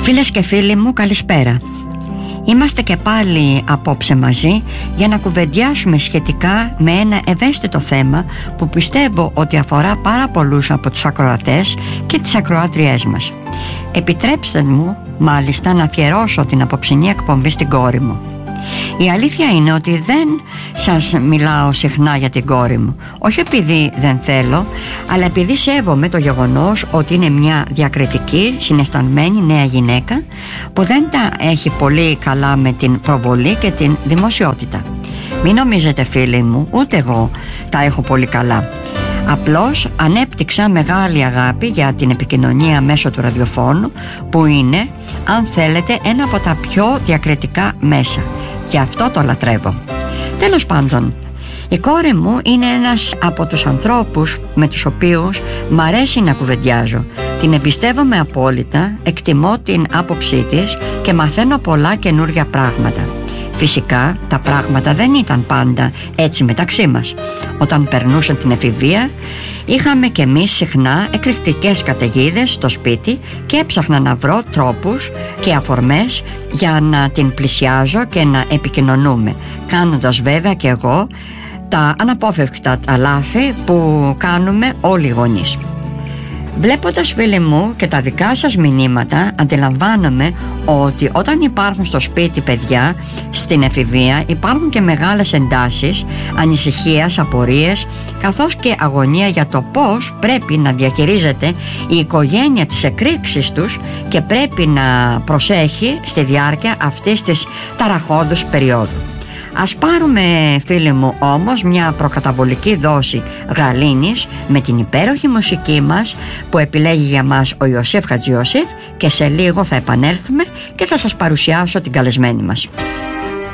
Φίλες και φίλοι μου, καλησπέρα. Είμαστε και πάλι απόψε μαζί για να κουβεντιάσουμε σχετικά με ένα ευαίσθητο θέμα που πιστεύω ότι αφορά πάρα πολλούς από τους ακροατές και τις ακροάτριές μας. Επιτρέψτε μου μάλιστα να αφιερώσω την απόψινή εκπομπή στην κόρη μου. Η αλήθεια είναι ότι δεν σας μιλάω συχνά για την κόρη μου, όχι επειδή δεν θέλω, αλλά επειδή σέβομαι το γεγονός ότι είναι μια διακριτική, συναισθανμένη νέα γυναίκα που δεν τα έχει πολύ καλά με την προβολή και την δημοσιότητα. Μην νομίζετε φίλοι μου, ούτε εγώ τα έχω πολύ καλά. Απλώς ανέπτυξα μεγάλη αγάπη για την επικοινωνία μέσω του ραδιοφώνου, που είναι, αν θέλετε, ένα από τα πιο διακριτικά μέσα. Γι' αυτό το λατρεύω. Τέλος πάντων, η κόρη μου είναι ένας από τους ανθρώπους με τους οποίους μ' αρέσει να κουβεντιάζω. Την εμπιστεύομαι απόλυτα, εκτιμώ την άποψή της και μαθαίνω πολλά καινούργια πράγματα. Φυσικά τα πράγματα δεν ήταν πάντα έτσι μεταξύ μας. Όταν περνούσαν την εφηβεία, είχαμε κι εμείς συχνά εκρηκτικές καταιγίδες στο σπίτι και έψαχνα να βρω τρόπους και αφορμές για να την πλησιάζω και να επικοινωνούμε, κάνοντας βέβαια και εγώ τα αναπόφευκτα τα λάθη που κάνουμε όλοι οι γονείς. Βλέποντας, φίλοι μου, και τα δικά σας μηνύματα, αντιλαμβάνομαι ότι όταν υπάρχουν στο σπίτι παιδιά στην εφηβεία, υπάρχουν και μεγάλες εντάσεις, ανησυχίας, απορίες, καθώς και αγωνία για το πώς πρέπει να διαχειρίζεται η οικογένεια τις εκρήξεις τους και πρέπει να προσέχει στη διάρκεια αυτής της ταραχώδους περίοδου. Ας πάρουμε, φίλοι μου, όμως μια προκαταβολική δόση γαλήνης με την υπέροχη μουσική μας που επιλέγει για μας ο Ιωσήφ Χατζιωσήφ, και σε λίγο θα επανέλθουμε και θα σας παρουσιάσω την καλεσμένη μας.